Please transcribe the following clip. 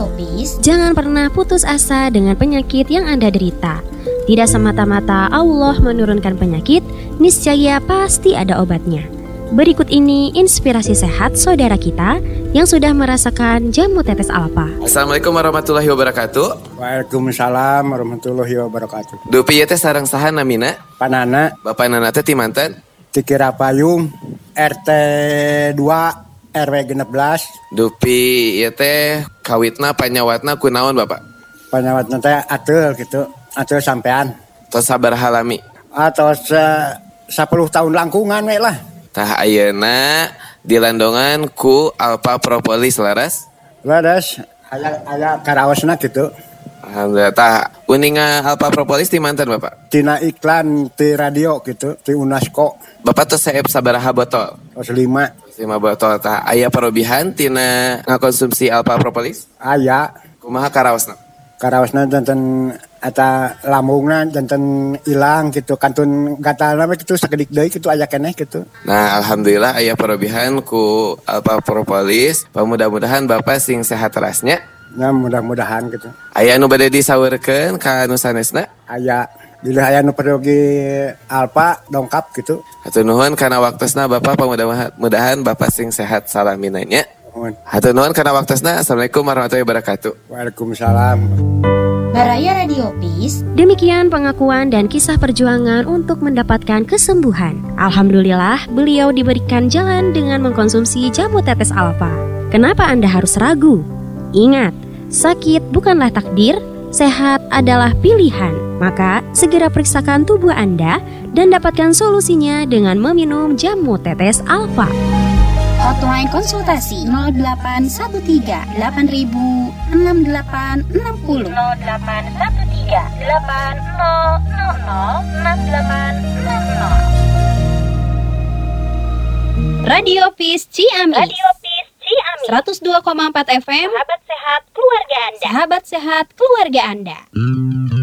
Peace. Jangan pernah putus asa dengan penyakit yang Anda derita. Tidak semata-mata Allah menurunkan penyakit, niscaya pasti ada obatnya. Berikut ini inspirasi sehat saudara kita yang sudah merasakan jamu tetes alfa. Assalamualaikum warahmatullahi wabarakatuh. Waalaikumsalam warahmatullahi wabarakatuh. Dupi ieu teh sareng saha namina? Panana Bapak nana teh ti manten? ti Kirapayung RT 2 RW 16. Dupi ieu teh kawitna panyawatna kunaon Bapak? Panyawatna teh ateul gitu. Ateul sampean. Tos sabaraha lami? Atau 10 tahun langkungan we lah. Tah ayeuna dilandongan ku Alpha Propolis laras? Laras aya karaosna gitu. Alhamdulillah. Tah uninga Alpha Propolis ti manten Bapak? Tina iklan ti radio gitu, ti UNESCO. Bapak tos saeb sabaraha botol? Tos 5 botol. Tah aya parobihan tina ngakonsumsi Alpha Propolis? aya. Kumaha karaosna? Karaosna janten eta lambungna janten ilang gitu. Kantun gatalna we kitu sakedik deui kitu aya keneh gitu. Nah, alhamdulillah aya parobihan ku Alpha Propolis. Mudah-mudahan Bapak sing sehat terasnya. Ya mudah-mudahan gitu. Aya anu bade disaweurkeun ka anu sanesna? Aya bila aya nu perlu gi Alpa dongkap gitu. Hatur nuhun kana waktosna Bapak, mudah-mudahan Bapak sing sehat salaminanya. Hatur nuhun kana waktosna. Assalamualaikum warahmatullahi wabarakatuh. Waalaikumsalam. Baraya Radio Peace. Demikian pengakuan dan kisah perjuangan untuk mendapatkan kesembuhan. Alhamdulillah, beliau diberikan jalan dengan mengkonsumsi jamu tetes alfa. Kenapa Anda harus ragu? Ingat, sakit bukanlah takdir, sehat adalah pilihan. Maka, segera periksakan tubuh Anda dan dapatkan solusinya dengan meminum jamu tetes alfa. Hotline konsultasi 0813 8000 6860 0813 8000 6860. Radio Peace Ciamis. 102,4 FM. Sahabat sehat keluarga Anda.